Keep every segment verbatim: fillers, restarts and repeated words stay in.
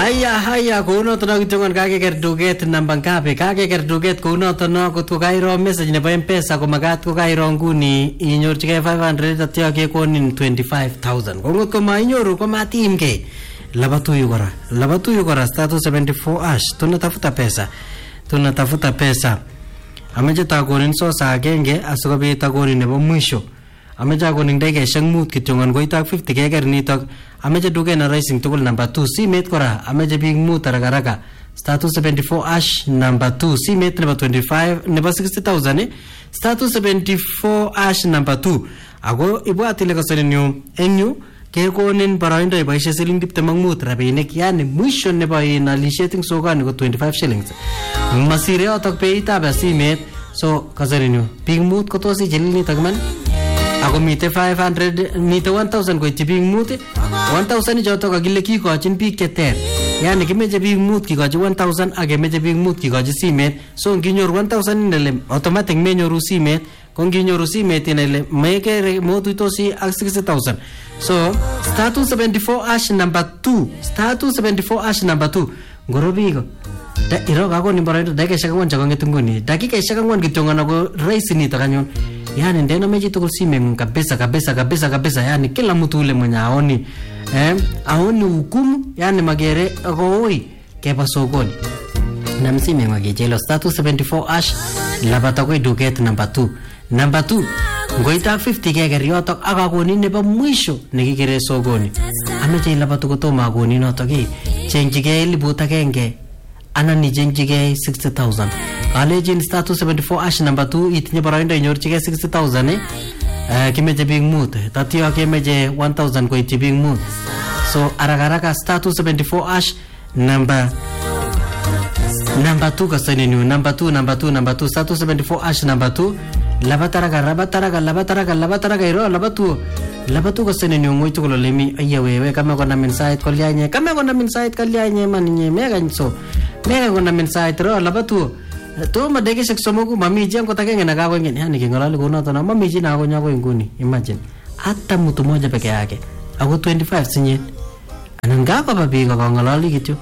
Haya haya kuno to nakitongon kakeker duket namba ngapi kakeker duket kuno to no kot ko kairo message nebo M-Pesa ko magat ko kairo nguni inyorchigei five hundred atya kekonin twenty-five thousand ko ngot ko mainyoru ko matimke labatuyu kora labatuyu kora status seventy-four ash tunatafuta pesa tunatafuta pesa ameje takonin sosa agenge asikobit takonin nebo mwisho ameje akonin dakikaishek mut kityongon koitak fifty keker nitok ameje duket na rising tugul number two simet kora ameje big mut arakaraka status seventy-four ash number two simet nebo twenty-five nebo sixty thousand eh? status seventy-four ash number two ako ibwat ile kasarinyu enyu kekonin baraindo iboishe siling tiptem ak mut rabinik yani mwisho nebo inalishet ing sokani ko twenty-five shillings masire yotok beitab simet so kasarinyu big mut ko tos ichilil nitok man ako mite five hundred mite one thousand koityi biik mut one thousand choto kakile kikochin biik cheter yani kimeche biik mut kikochi one thousand ak kemeche biik mut kikochi simet so nginyoru one thousand inele automatic menyoru simet ko nginyoru simet inele mekere motuitosi ak sixty thousand so status seventy-four ash number two status seventy-four ash number two ngoro biko da iro kako ni baraido dakikaishek angwan chakong'et nguni dakikaishek angwan kityongon ako rahisi nito kanyon yani ndeno mechi tugul simengung kabisa kabisa kabisa kabisa yani kila mtu ule mwenye aoni eh aoni hukumu yani magere akoi keba sokoni na msimengu akijelo status seventy-four ash labata koi duket number two number two ngoita fifty keker yotok akakoni nebo mwisho nekikere sokoni ameche labatu kotoma akoni notok eh chenjige elibut agenge anan ichenjige sixty thousand kalejin status seventy-four ash number two itinye baraindo inyorchige sixty thousand eh uh, kimeche biik mut tatyo kemeche one thousand koityi biik mut so arakaraka status seventy-four ash number number two kasaninu number two number two number two status seventy-four ash number two labataraka labataraka labataraka labataraka iro labatu labatu kasaninu ngoitu kololemi ayawewe kama kona mensait kolyanye kama kona mensait kolyanye maninye mega nso mega kona mensait ro labatu to madekeshek somoku mami jam kotakenge na kako ngene yani kingolali kunoto na mami jina ako nyako nguni imagine hata mtu mmoja peke yake ako twenty-five sinye anangako babiko kongolali kityo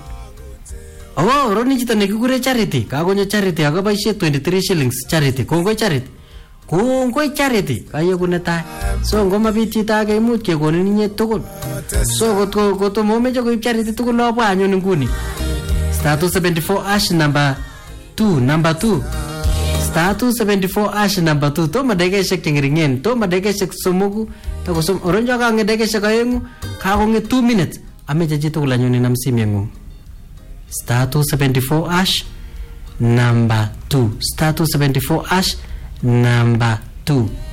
owo roni chito nekikure charity kakonyo charity akaboisie twenty-three shillings charity kongoi charity kongoi charity kayeku netai so ngomabit chito age imuch kekonin inye tugul so kotko koto momeche koib charity tugul lobwa anyun nguni status seventy-four ash number two number two status seventy-four ash number two to madekeshek chengringen to madekeshek somoku to kosom oronjo ka ngedekeshek ayengu ka konge two minutes ameche chito kulanyoni na msimengu status seventy-four ash number two status seventy-four ash number two